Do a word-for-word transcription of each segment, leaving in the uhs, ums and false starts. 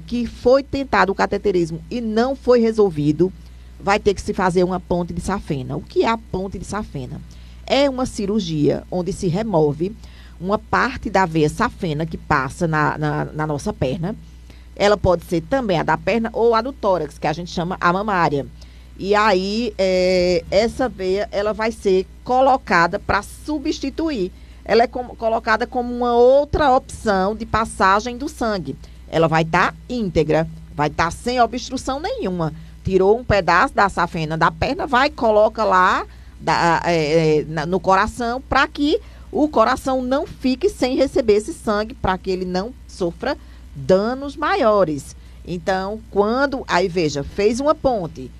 que foi tentado o cateterismo e não foi resolvido, vai ter que se fazer uma ponte de safena. O que é a ponte de safena? É uma cirurgia onde se remove uma parte da veia safena que passa na, na, na nossa perna. Ela pode ser também a da perna ou a do tórax, que a gente chama a mamária. E aí, é, essa veia, ela vai ser colocada para substituir. Ela é com, colocada como uma outra opção de passagem do sangue. Ela vai estar tá íntegra, vai estar tá sem obstrução nenhuma. Tirou um pedaço da safena da perna, vai, coloca lá da, é, é, no coração, para que o coração não fique sem receber esse sangue, para que ele não sofra danos maiores. Então, quando, aí veja, fez uma ponte,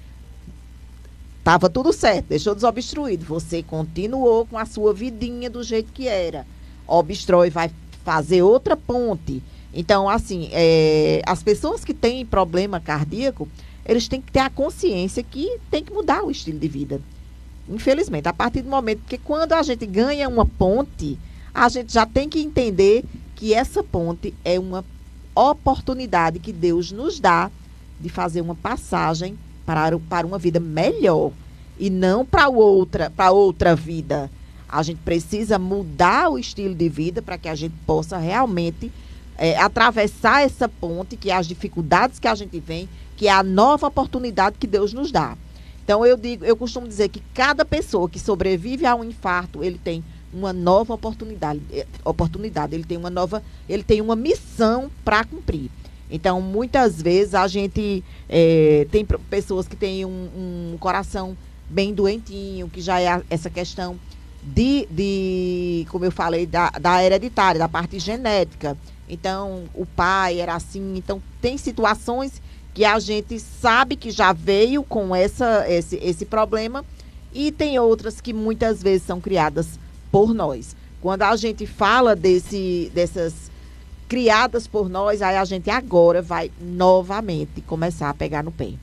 estava tudo certo, deixou desobstruído, você continuou com a sua vidinha do jeito que era, obstrói, vai fazer outra ponte. Então, assim, é, as pessoas que têm problema cardíaco, eles têm que ter a consciência que tem que mudar o estilo de vida. Infelizmente, a partir do momento que quando a gente ganha uma ponte, a gente já tem que entender que essa ponte é uma oportunidade que Deus nos dá de fazer uma passagem para, para uma vida melhor e não para outra, para outra vida. A gente precisa mudar o estilo de vida para que a gente possa realmente é, atravessar essa ponte, que é as dificuldades que a gente vem, que é a nova oportunidade que Deus nos dá. Então, eu digo, eu costumo dizer que cada pessoa que sobrevive a um infarto, ele tem uma nova oportunidade, oportunidade, ele tem uma nova, ele tem uma missão para cumprir. Então, muitas vezes a gente é, tem pessoas que têm um, um coração bem doentinho, que já é essa questão de, de como eu falei, da, da hereditária, da parte genética. Então, o pai era assim. Então, tem situações que a gente sabe que já veio com essa, esse, esse problema, e tem outras que muitas vezes são criadas por nós. Quando a gente fala desse, dessas criadas por nós, aí a gente agora vai novamente começar a pegar no pé.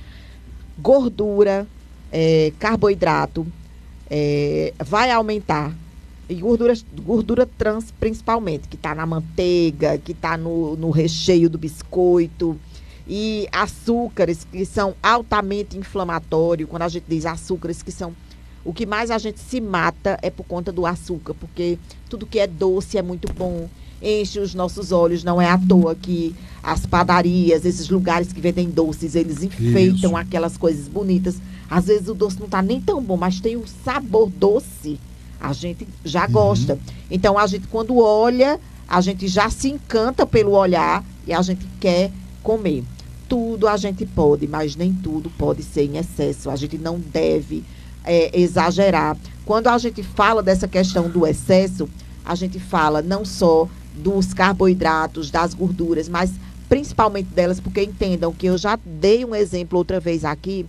Gordura, é, carboidrato, é, vai aumentar. E gordura, gordura trans, principalmente, que está na manteiga, que está no, no recheio do biscoito. E açúcares que são altamente inflamatórios. Quando a gente diz açúcares que são... O que mais a gente se mata é por conta do açúcar, porque tudo que é doce é muito bom, enche os nossos olhos. Não é à toa que as padarias, esses lugares que vendem doces, eles enfeitam Isso. aquelas coisas bonitas. Às vezes o doce não está nem tão bom, mas tem um sabor doce. A gente já uhum. gosta. Então, a gente, quando olha, a gente já se encanta pelo olhar e a gente quer comer. Tudo a gente pode, mas nem tudo pode ser em excesso. A gente não deve é, exagerar. Quando a gente fala dessa questão do excesso, a gente fala não só dos carboidratos, das gorduras, mas principalmente delas, porque entendam que eu já dei um exemplo outra vez aqui,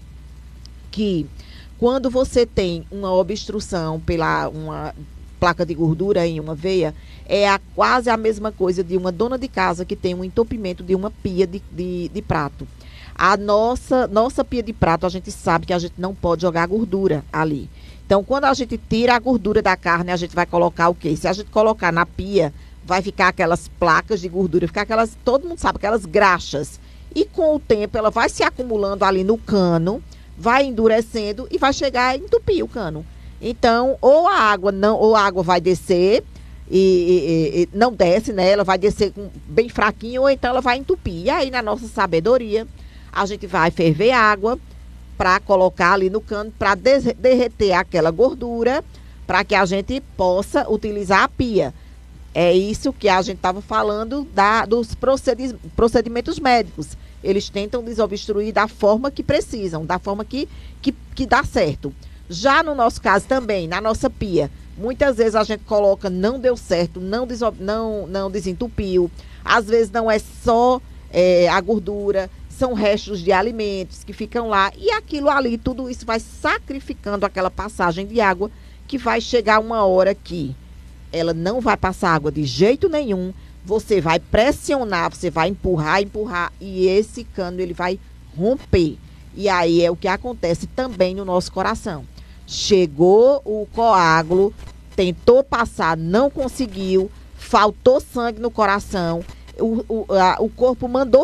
que quando você tem uma obstrução pela uma placa de gordura em uma veia, é a, quase a mesma coisa de uma dona de casa que tem um entupimento de uma pia de, de, de prato. A nossa, nossa pia de prato, a gente sabe que a gente não pode jogar gordura ali. Então, quando a gente tira a gordura da carne, a gente vai colocar o quê? Se a gente colocar na pia, vai ficar aquelas placas de gordura, ficar aquelas, todo mundo sabe, aquelas graxas. E com o tempo, ela vai se acumulando ali no cano, vai endurecendo e vai chegar a entupir o cano. Então, ou a água não, ou a água vai descer e, e, e não desce, né? Ela vai descer com, bem fraquinho, ou então ela vai entupir. E aí, na nossa sabedoria, a gente vai ferver água para colocar ali no cano, para derreter aquela gordura, para que a gente possa utilizar a pia. É isso que a gente estava falando da, dos procedi- procedimentos médicos. Eles tentam desobstruir da forma que precisam, da forma que, que, que dá certo. Já no nosso caso também, na nossa pia, muitas vezes a gente coloca, não deu certo, não, deso- não, não desentupiu. Às vezes não é só é, a gordura, são restos de alimentos que ficam lá. E aquilo ali, tudo isso vai sacrificando aquela passagem de água, que vai chegar uma hora que ela não vai passar água de jeito nenhum. Você vai pressionar, você vai empurrar, empurrar, e esse cano ele vai romper. E aí é o que acontece também no nosso coração. Chegou o coágulo, tentou passar, não conseguiu, faltou sangue no coração, o, o, a, o corpo mandou